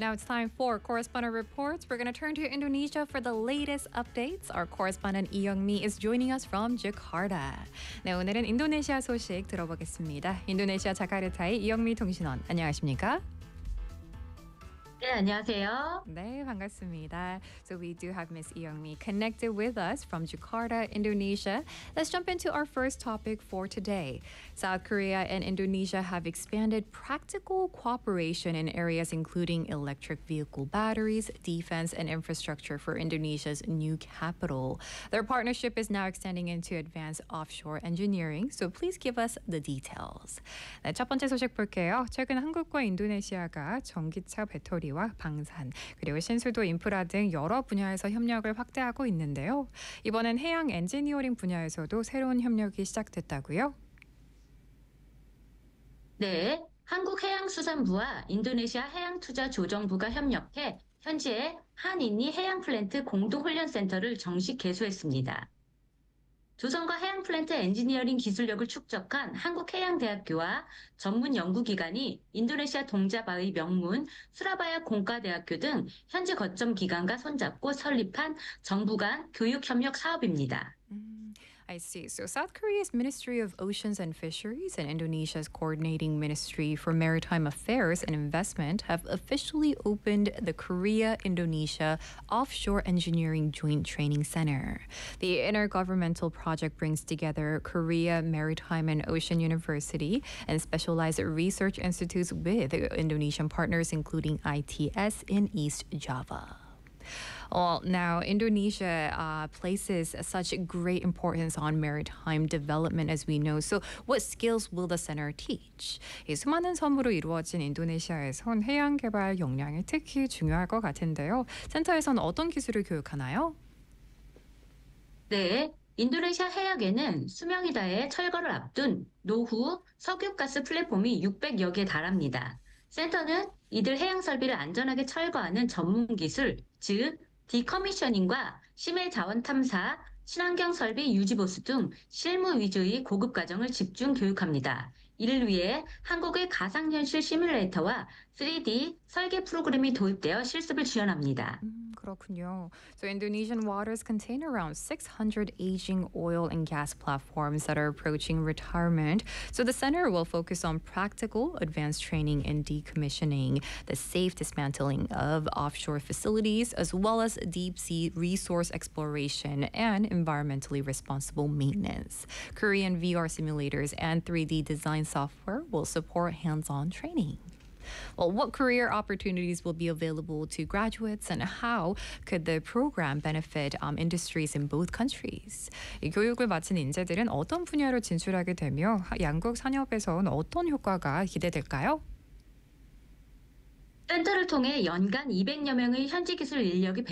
Now it's time for correspondent reports. We're going to turn to Indonesia for the latest updates. Our correspondent Lee Young-mi is joining us from Jakarta. 네, 오늘은 인도네시아 소식 들어보겠습니다. 인도네시아 자카르타의 이영미 통신원, 안녕하십니까? 네, 안녕하세요. 네, 반갑습니다. So we do have Miss Lee Young-mi connected with us from Jakarta, Indonesia. Let's jump into our first topic for today. South Korea and Indonesia have expanded practical cooperation in areas including electric vehicle batteries, defense, and infrastructure for Indonesia's new capital. Their partnership is now extending into advanced offshore engineering. So please give us the details. 네, 첫 번째 소식 볼게요. 최근 한국과 인도네시아가 전기차 배터리 와 방산, 그리고 신수도 인프라 등 여러 분야에서 협력을 확대하고 있는데요. 이번엔 해양 엔지니어링 분야에서도 새로운 협력이 시작됐다고요? 네, 한국해양수산부와 인도네시아 해양투자조정부가 협력해 현재 한인니 해양플랜트 공동훈련센터를 정식 개소했습니다. 조선과 해양플랜트 엔지니어링 기술력을 축적한 한국해양대학교와 전문 연구기관이 인도네시아 동자바의 명문 수라바야 공과대학교 등 현지 거점 기관과 손잡고 설립한 정부 간 교육협력 사업입니다. I see. So South Korea's Ministry of Oceans and Fisheries and Indonesia's Coordinating Ministry for Maritime Affairs and Investment have officially opened the Korea-Indonesia Offshore Engineering Joint Training Center. The intergovernmental project brings together Korea Maritime and Ocean University and specialized research institutes with Indonesian partners including ITS in East Java. Well, now Indonesia places such great importance on maritime development as we know. So what skills will the center teach? 이 수많은 섬으로 이루어진 인도네시아에선 해양 개발 역량이 특히 중요할 것 같은데요. 센터에서는 어떤 기술을 교육하나요? 네, 인도네시아 해역에는 수명이 다해 철거를 앞둔 노후 석유가스 플랫폼이 600여 개 달합니다. 센터는 이들 해양 설비를 안전하게 철거하는 전문 기술, 즉 디커미셔닝과 심해 자원 탐사, 친환경 설비 유지 보수 등 실무 위주의 고급 과정을 집중 교육합니다. 이를 위해 한국의 가상현실 시뮬레이터와 3D 설계 프로그램이 도입되어 실습을 지원합니다. 그렇군요. So Indonesian waters contain around 600 aging oil and gas platforms that are approaching retirement. So the center will focus on practical advanced training in decommissioning, the safe dismantling of offshore facilities, as well as deep sea resource exploration and environmentally responsible maintenance. Korean VR simulators and 3D design software will support hands-on training. Well, what career opportunities will be available to graduates and how could the program benefit industries in both countries? 이 교육을 마친 인재들은 어떤 분야로 진출하게 되며 양국 산업에서는 어떤 효과가 기대될까요? 센터를 통해 연간 200여 명의 현지 기술 인력이